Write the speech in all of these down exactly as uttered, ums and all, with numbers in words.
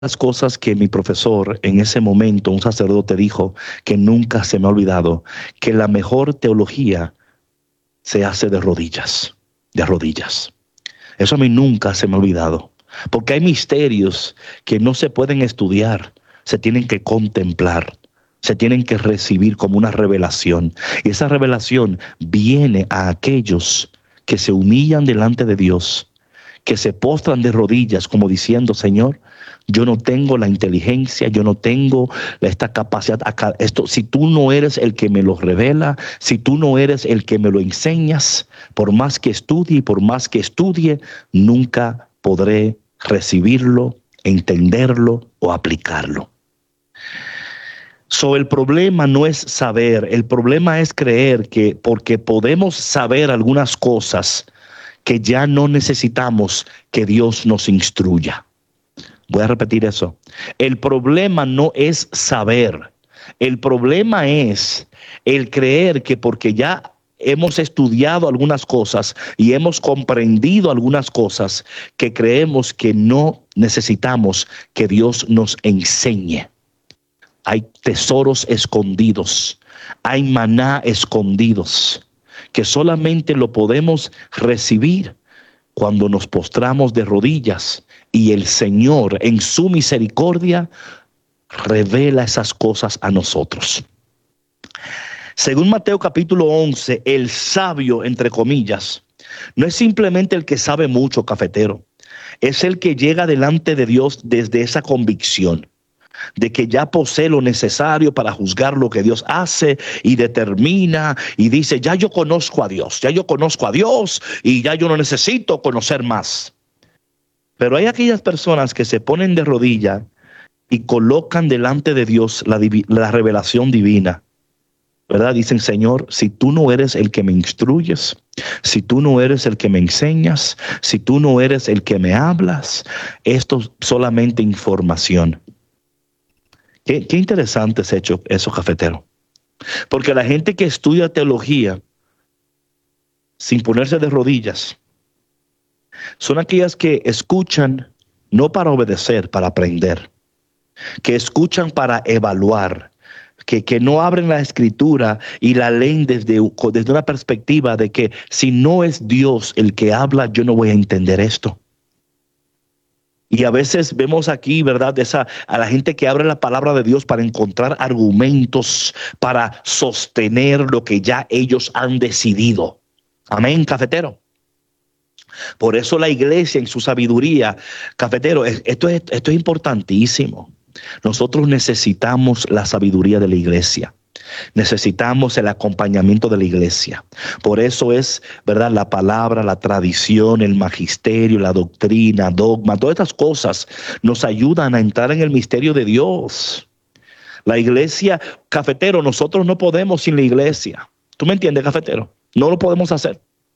las cosas que mi profesor en ese momento, un sacerdote, dijo que nunca se me ha olvidado, que la mejor teología se hace de rodillas, de rodillas. Eso a mí nunca se me ha olvidado, porque hay misterios que no se pueden estudiar, se tienen que contemplar, se tienen que recibir como una revelación. Y esa revelación viene a aquellos que se humillan delante de Dios, que se postran de rodillas como diciendo: Señor, yo no tengo la inteligencia, yo no tengo esta capacidad. Acá, esto, si tú no eres el que me lo revela, si tú no eres el que me lo enseñas, por más que estudie y por más que estudie, nunca podré recibirlo, entenderlo o aplicarlo. So, el problema no es saber, el problema es creer que porque podemos saber algunas cosas, que ya no necesitamos que Dios nos instruya. Voy a repetir eso. El problema no es saber. El problema es el creer que porque ya hemos estudiado algunas cosas y hemos comprendido algunas cosas, que creemos que no necesitamos que Dios nos enseñe. Hay tesoros escondidos, hay maná escondidos, que solamente lo podemos recibir cuando nos postramos de rodillas y el Señor en su misericordia revela esas cosas a nosotros. Según Mateo capítulo once, el sabio, entre comillas, no es simplemente el que sabe mucho, cafetero, es el que llega delante de Dios desde esa convicción de que ya posee lo necesario para juzgar lo que Dios hace y determina, y dice: ya yo conozco a Dios, ya yo conozco a Dios y ya yo no necesito conocer más. Pero hay aquellas personas que se ponen de rodilla y colocan delante de Dios la, la revelación divina, ¿verdad? Dicen: Señor, si tú no eres el que me instruyes, si tú no eres el que me enseñas, si tú no eres el que me hablas, esto es solamente información. Qué, qué interesante es hecho eso, cafetero. Porque la gente que estudia teología sin ponerse de rodillas son aquellas que escuchan no para obedecer, para aprender, que escuchan para evaluar, que, que no abren la escritura y la leen desde, desde una perspectiva de que si no es Dios el que habla, yo no voy a entender esto. Y a veces vemos aquí, ¿verdad?, esa, a la gente que abre la palabra de Dios para encontrar argumentos, para sostener lo que ya ellos han decidido. Amén, cafetero. Por eso la iglesia en su sabiduría, cafetero, esto es, esto es importantísimo. Nosotros necesitamos la sabiduría de la iglesia. Necesitamos el acompañamiento de la iglesia. Por eso es, ¿verdad?, la palabra, la tradición, el magisterio, la doctrina, dogma, todas estas cosas nos ayudan a entrar en el misterio de Dios. La iglesia, cafetero, nosotros no podemos sin la iglesia. ¿Tú me entiendes, cafetero? No lo podemos hacer.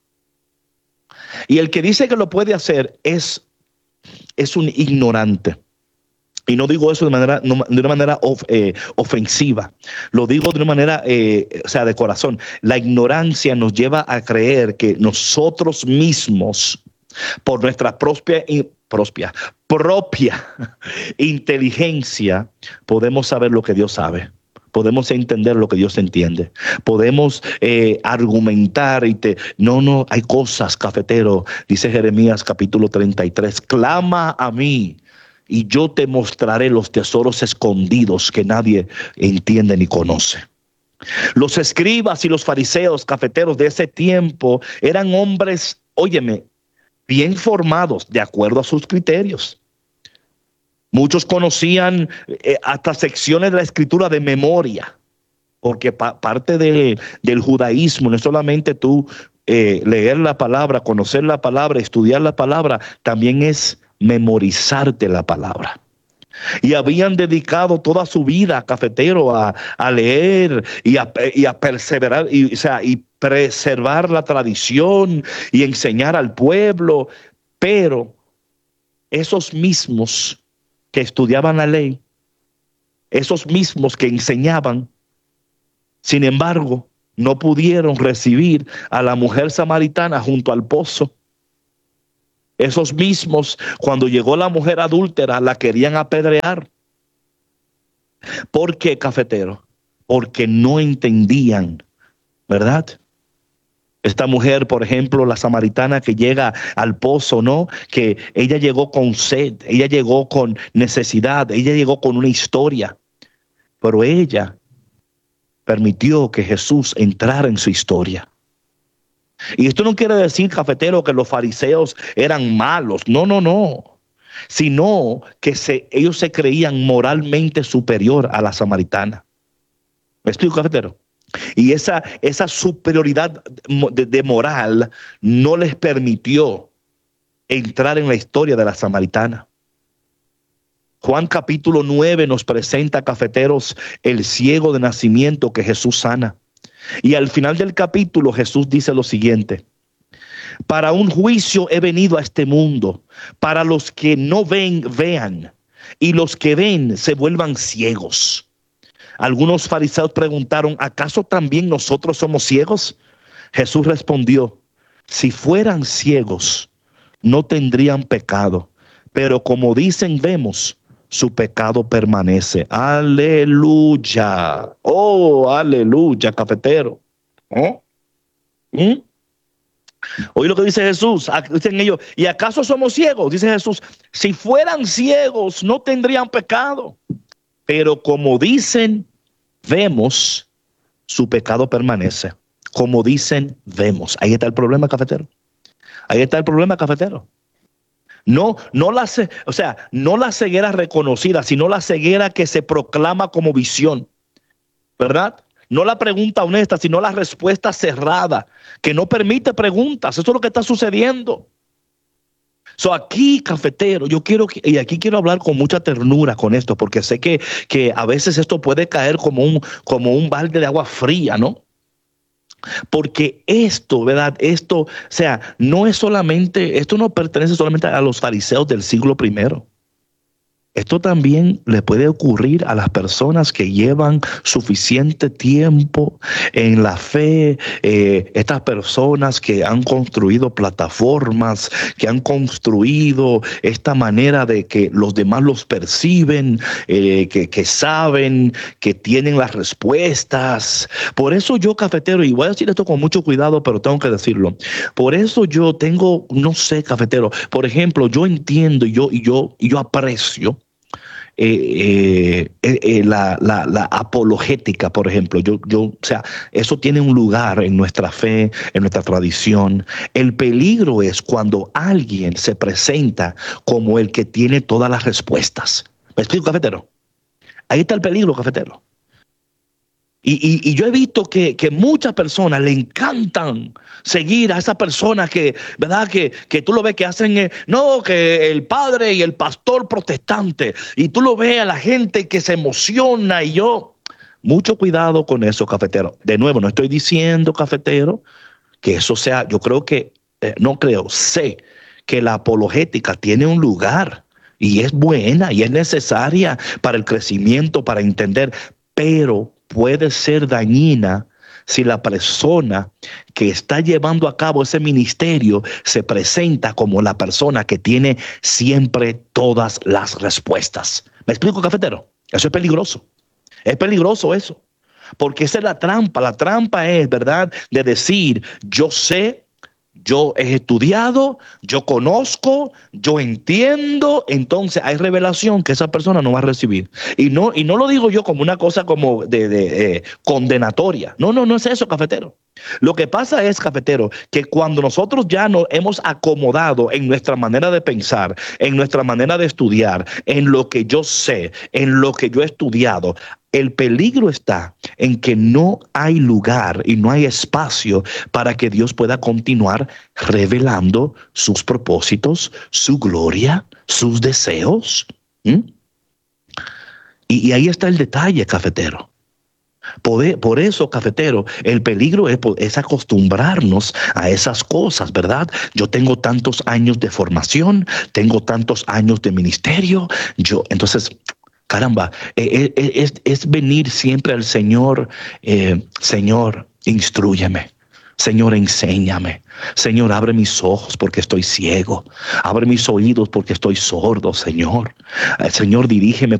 Y el que dice que lo puede hacer es, es un ignorante. Y no digo eso de manera, no, de una manera of, eh, ofensiva. Lo digo de una manera, eh, o sea, de corazón. La ignorancia nos lleva a creer que nosotros mismos, por nuestra propia, propia, propia inteligencia, podemos saber lo que Dios sabe. Podemos entender lo que Dios entiende. Podemos eh, argumentar y te... No, no, hay cosas, cafetero. Dice Jeremías capítulo treinta y tres. Clama a mí y yo te mostraré los tesoros escondidos que nadie entiende ni conoce. Los escribas y los fariseos, cafeteros de ese tiempo, eran hombres, óyeme, bien formados de acuerdo a sus criterios. Muchos conocían eh, hasta secciones de la escritura de memoria, porque pa parte de, del judaísmo no es solamente tú eh, leer la palabra, conocer la palabra, estudiar la palabra, también es memorizarte la palabra. Y habían dedicado toda su vida, cafetero, a, a leer y a, y a perseverar, y, o sea, y preservar la tradición y enseñar al pueblo. Pero esos mismos que estudiaban la ley, esos mismos que enseñaban, sin embargo, no pudieron recibir a la mujer samaritana junto al pozo. Esos mismos, cuando llegó la mujer adúltera, la querían apedrear. ¿Por qué, cafetero? Porque no entendían, ¿verdad? Esta mujer, por ejemplo, la samaritana que llega al pozo, ¿no? Que ella llegó con sed, ella llegó con necesidad, ella llegó con una historia, pero ella permitió que Jesús entrara en su historia. Y esto no quiere decir, cafetero, que los fariseos eran malos, no, no, no, sino que se, ellos se creían moralmente superior a la samaritana. ¿Me explico, cafetero? Y esa, esa superioridad de, de moral no les permitió entrar en la historia de la samaritana. Juan capítulo nueve nos presenta, cafeteros, el ciego de nacimiento que Jesús sana. Y al final del capítulo Jesús dice lo siguiente: para un juicio he venido a este mundo, para los que no ven, vean, y los que ven se vuelvan ciegos. Algunos fariseos preguntaron: ¿acaso también nosotros somos ciegos? Jesús respondió: si fueran ciegos, no tendrían pecado, pero como dicen vemos, su pecado permanece. Aleluya. Oh, aleluya, cafetero. ¿Oh? ¿Mm? Oye lo que dice Jesús. Dicen ellos: ¿y acaso somos ciegos? Dice Jesús: si fueran ciegos, no tendrían pecado, pero como dicen vemos, su pecado permanece. Como dicen vemos. Ahí está el problema, cafetero. Ahí está el problema, cafetero. No, no la, o sea, no la ceguera reconocida, sino la ceguera que se proclama como visión, ¿verdad? No la pregunta honesta, sino la respuesta cerrada, que no permite preguntas. Eso es lo que está sucediendo. So, aquí, cafetero, yo quiero, y aquí quiero hablar con mucha ternura con esto, porque sé que, que a veces esto puede caer como un, como un balde de agua fría, ¿no? Porque esto, ¿verdad? Esto, o sea, no es solamente, esto no pertenece solamente a los fariseos del siglo primero. Esto también le puede ocurrir a las personas que llevan suficiente tiempo en la fe, eh, estas personas que han construido plataformas, que han construido esta manera de que los demás los perciben, eh, que, que saben, que tienen las respuestas. Por eso yo, cafetero, y voy a decir esto con mucho cuidado, pero tengo que decirlo. Por eso yo tengo, no sé, cafetero, por ejemplo, yo entiendo y yo, y yo, y yo aprecio Eh, eh, eh, la, la, la apologética, por ejemplo. Yo, yo, o sea, eso tiene un lugar en nuestra fe, en nuestra tradición. El peligro es cuando alguien se presenta como el que tiene todas las respuestas. ¿Me explico, cafetero? Ahí está el peligro, cafetero. Y, y, y yo he visto que, que muchas personas le encantan seguir a esa persona que, ¿verdad? Que, que tú lo ves que hacen, eh, no, que el padre y el pastor protestante, y tú lo ves a la gente que se emociona. Y yo, mucho cuidado con eso, cafetero. De nuevo, no estoy diciendo, cafetero, que eso sea, yo creo que, eh, no creo, sé que la apologética tiene un lugar y es buena y es necesaria para el crecimiento, para entender, pero puede ser dañina si la persona que está llevando a cabo ese ministerio se presenta como la persona que tiene siempre todas las respuestas. ¿Me explico, cafetero? Eso es peligroso. Es peligroso eso. Porque esa es la trampa. La trampa es, ¿verdad?, de decir: yo sé, yo he estudiado, yo conozco, yo entiendo. Entonces hay revelación que esa persona no va a recibir. Y no, y no lo digo yo como una cosa como de, de eh, condenatoria. No, no, no es eso, cafetero. Lo que pasa es, cafetero, que cuando nosotros ya nos hemos acomodado en nuestra manera de pensar, en nuestra manera de estudiar, en lo que yo sé, en lo que yo he estudiado, el peligro está en que no hay lugar y no hay espacio para que Dios pueda continuar revelando sus propósitos, su gloria, sus deseos. ¿Mm? Y, y ahí está el detalle, cafetero. Por, por eso, cafetero, el peligro es, es acostumbrarnos a esas cosas, ¿verdad? Yo tengo tantos años de formación, tengo tantos años de ministerio, yo, entonces... Caramba, es, es, es venir siempre al Señor, eh, Señor, instrúyeme. Señor, enséñame. Señor, abre mis ojos porque estoy ciego. Abre mis oídos porque estoy sordo, Señor. Eh, Señor, dirígeme